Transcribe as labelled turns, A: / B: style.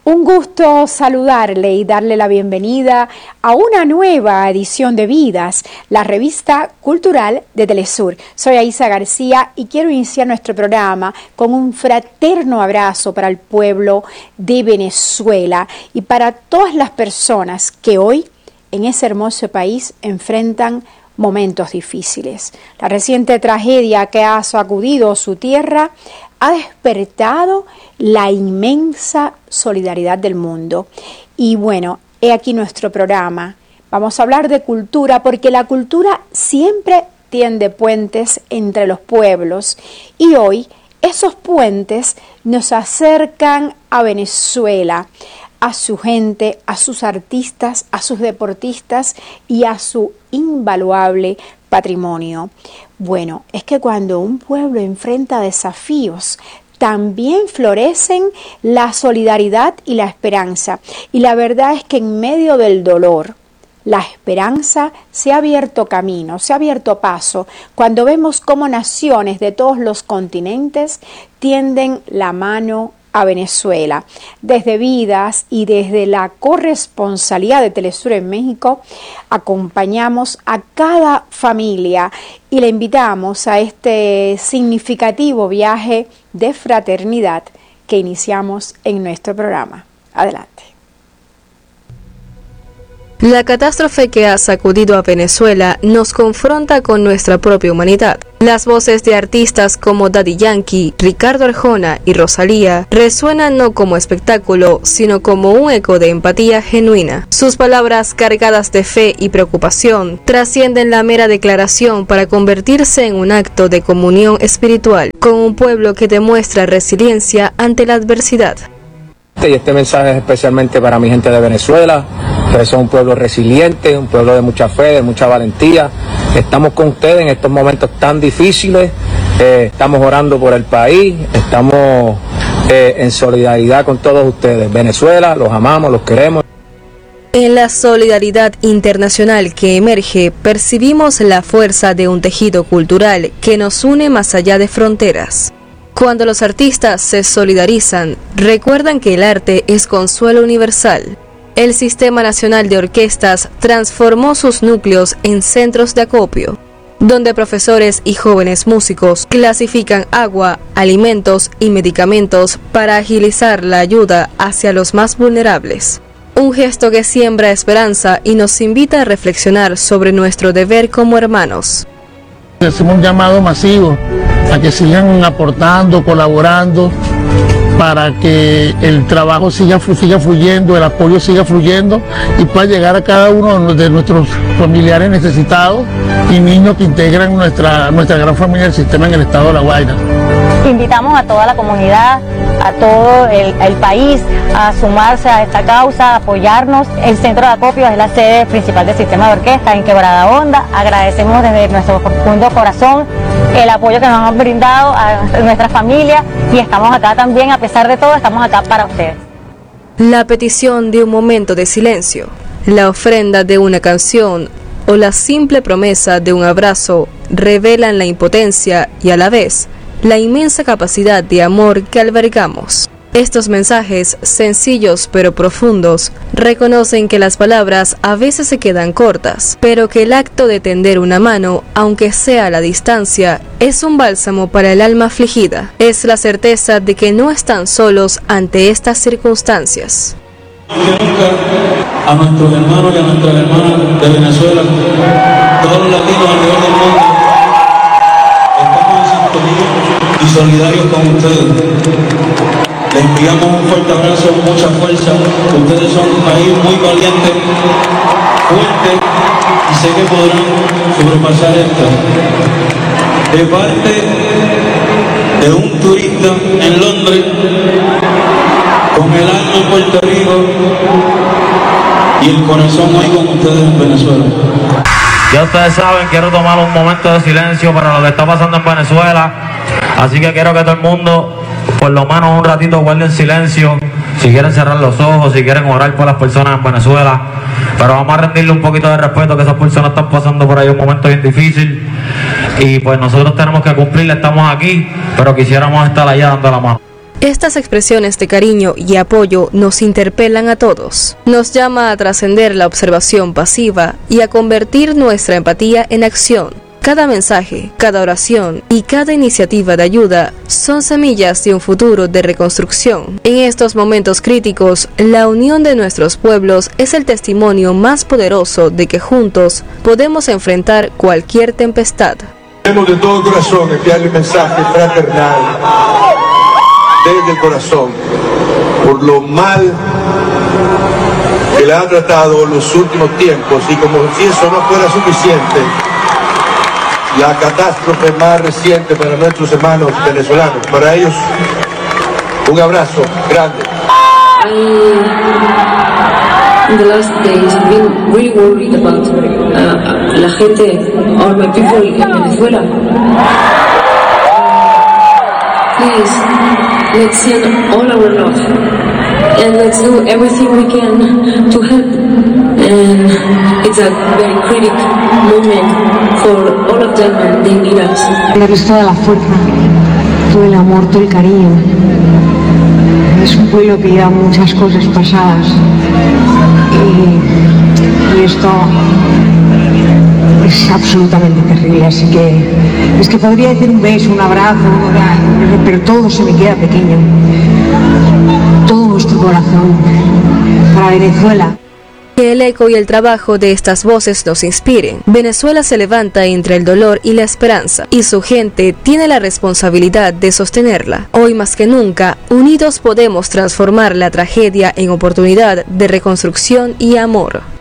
A: Un gusto saludarle y darle la bienvenida a una nueva edición de Vidas, la revista cultural de Telesur. Soy Aisa García y quiero iniciar nuestro programa con un fraterno abrazo para el pueblo de Venezuela y para todas las personas que hoy en ese hermoso país enfrentan momentos difíciles. La reciente tragedia que ha sacudido su tierra ha despertado la inmensa solidaridad del mundo. Y bueno, he aquí nuestro programa. Vamos a hablar de cultura porque la cultura siempre tiende puentes entre los pueblos y hoy esos puentes nos acercan a Venezuela, a su gente, a sus artistas, a sus deportistas y a su invaluable patrimonio. Bueno, es que cuando un pueblo enfrenta desafíos, también florecen la solidaridad y la esperanza. Y la verdad es que en medio del dolor, la esperanza se ha abierto camino, se ha abierto paso, cuando vemos cómo naciones de todos los continentes tienden la mano a Venezuela. Desde Vidas y desde la corresponsalía de Telesur en México, acompañamos a cada familia y le invitamos a este significativo viaje de fraternidad que iniciamos en nuestro programa. Adelante.
B: La catástrofe que ha sacudido a Venezuela nos confronta con nuestra propia humanidad. Las voces de artistas como Daddy Yankee, Ricardo Arjona y Rosalía resuenan no como espectáculo, sino como un eco de empatía genuina. Sus palabras cargadas de fe y preocupación trascienden la mera declaración para convertirse en un acto de comunión espiritual con un pueblo que demuestra resiliencia ante la adversidad.
C: Y este mensaje es especialmente para mi gente de Venezuela, que son un pueblo resiliente, un pueblo de mucha fe, de mucha valentía. Estamos con ustedes en estos momentos tan difíciles, estamos orando por el país, estamos en solidaridad con todos ustedes. Venezuela, los amamos, los queremos.
B: En la solidaridad internacional que emerge, percibimos la fuerza de un tejido cultural que nos une más allá de fronteras. Cuando los artistas se solidarizan, recuerdan que el arte es consuelo universal. El Sistema Nacional de Orquestas transformó sus núcleos en centros de acopio, donde profesores y jóvenes músicos clasifican agua, alimentos y medicamentos para agilizar la ayuda hacia los más vulnerables. Un gesto que siembra esperanza y nos invita a reflexionar sobre nuestro deber como hermanos.
D: Hacemos un llamado masivo a que sigan aportando, colaborando, para que el trabajo siga fluyendo, el apoyo siga fluyendo y pueda llegar a cada uno de nuestros familiares necesitados y niños que integran nuestra gran familia del sistema en el estado de La Guaira.
E: Invitamos a toda la comunidad, a todo el país a sumarse a esta causa, a apoyarnos. El centro de acopio es la sede principal del sistema de orquesta en Quebrada Honda. Agradecemos desde nuestro profundo corazón el apoyo que nos han brindado a nuestra familia y estamos acá también, a pesar de todo, estamos acá para ustedes.
B: La petición de un momento de silencio, la ofrenda de una canción o la simple promesa de un abrazo revelan la impotencia y a la vez la inmensa capacidad de amor que albergamos. Estos mensajes, sencillos pero profundos, reconocen que las palabras a veces se quedan cortas, pero que el acto de tender una mano, aunque sea a la distancia, es un bálsamo para el alma afligida. Es la certeza de que no están solos ante estas circunstancias.
F: A nuestros hermanos y a nuestras hermanas de Venezuela, todos los latinos alrededor del mundo, estamos en sintonía y solidarios con ustedes. Les enviamos un fuerte abrazo, mucha fuerza. Ustedes son un país muy valiente, fuerte, y sé que podrán sobrepasar esto. De parte de un turista en Londres, con el alma en Puerto Rico y el corazón hoy con ustedes en Venezuela.
G: Ya ustedes saben, quiero tomar un momento de silencio para lo que está pasando en Venezuela, así que quiero que todo el mundo, por lo menos un ratito, guarden silencio, si quieren cerrar los ojos, si quieren orar por las personas en Venezuela, pero vamos a rendirle un poquito de respeto, que esas personas están pasando por ahí un momento bien difícil, y pues nosotros tenemos que cumplir, estamos aquí, pero quisiéramos estar allá dando la mano.
B: Estas expresiones de cariño y apoyo nos interpelan a todos. Nos llama a trascender la observación pasiva y a convertir nuestra empatía en acción. Cada mensaje, cada oración y cada iniciativa de ayuda son semillas de un futuro de reconstrucción. En estos momentos críticos, la unión de nuestros pueblos es el testimonio más poderoso de que juntos podemos enfrentar cualquier tempestad.
H: Queremos de todo corazón enviarle un mensaje fraternal desde el corazón por lo mal que le ha tratado los últimos tiempos, y como si eso no fuera suficiente, la catástrofe más reciente para nuestros hermanos venezolanos. Para ellos, un abrazo grande.
I: In the last days, I've been really worried about la gente, all my people in Venezuela. Please, let's send all our love and let's do everything we can to help. And it's a very critical moment for all of them, and they need us.
J: Darles toda la fuerza, todo el amor, todo el cariño. Es un pueblo que lleva muchas cosas pasadas y esto es absolutamente terrible, así que es que podría decir un beso, un abrazo, pero todo se me queda pequeño. Todo nuestro corazón para Venezuela.
B: Que el eco y el trabajo de estas voces nos inspiren. Venezuela se levanta entre el dolor y la esperanza, y su gente tiene la responsabilidad de sostenerla. Hoy más que nunca, unidos podemos transformar la tragedia en oportunidad de reconstrucción y amor.